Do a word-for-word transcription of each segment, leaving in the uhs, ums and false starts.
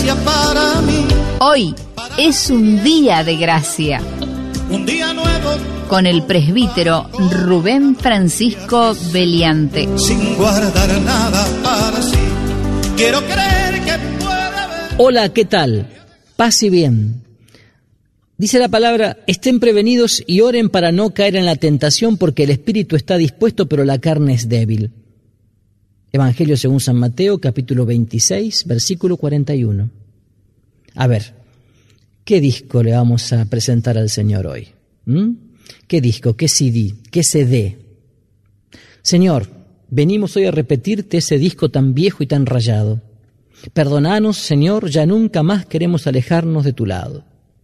gracia para mí. Hoy es un día de gracia. Un día nuevo. Con el presbítero Rubén Francisco Beliante. Sin guardar nada para sí. Quiero creer que pueda haber. Hola, ¿qué tal? Paz y bien. Dice la palabra, estén prevenidos y oren para no caer en la tentación, porque el espíritu está dispuesto, pero la carne es débil. Evangelio según San Mateo, capítulo veintiséis, versículo cuarenta y uno. A ver, ¿qué disco le vamos a presentar al Señor hoy? ¿Mm? ¿Qué disco? ¿Qué C D? ¿Qué C D? Señor, venimos hoy a repetirte ese disco tan viejo y tan rayado. Perdónanos, Señor, ya nunca más queremos alejarnos de tu lado.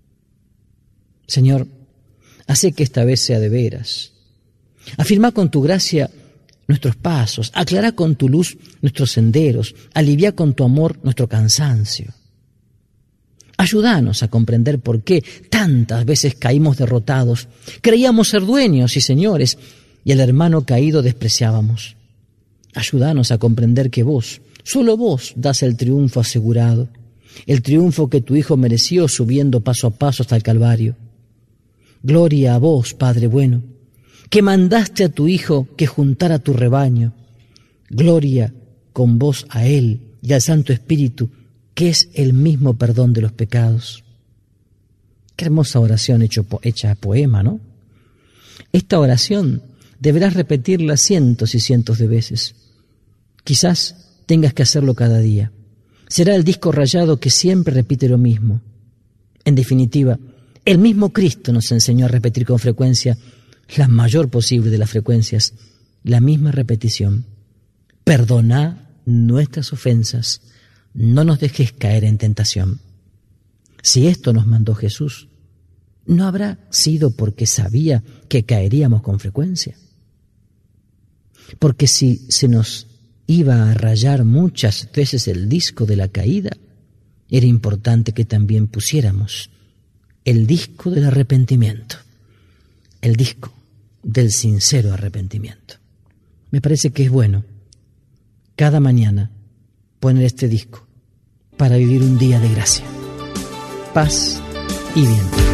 Señor, hace que esta vez sea de veras. Afirma con tu gracia nuestros pasos, aclara con tu luz nuestros senderos, alivia con tu amor nuestro cansancio. Ayúdanos a comprender por qué tantas veces caímos derrotados, creíamos ser dueños y señores, y al hermano caído despreciábamos. Ayúdanos a comprender que vos, solo vos, das el triunfo asegurado, el triunfo que tu Hijo mereció subiendo paso a paso hasta el Calvario. Gloria a vos, Padre bueno, que mandaste a tu Hijo que juntara tu rebaño. Gloria con vos a Él y al Santo Espíritu, que es el mismo perdón de los pecados. Qué hermosa oración hecho, hecha a poema, ¿no? Esta oración deberás repetirla cientos y cientos de veces. Quizás tengas que hacerlo cada día. Será el disco rayado que siempre repite lo mismo. En definitiva, el mismo Cristo nos enseñó a repetir con frecuencia, la mayor posible de las frecuencias, la misma repetición. Perdona nuestras ofensas, no nos dejes caer en tentación. Si esto nos mandó Jesús, ¿no habrá sido porque sabía que caeríamos con frecuencia? Porque si se nos iba a rayar muchas veces el disco de la caída, era importante que también pusiéramos el disco del arrepentimiento, el disco del sincero arrepentimiento. Me parece que es bueno cada mañana poner este disco para vivir un día de gracia, paz y bien.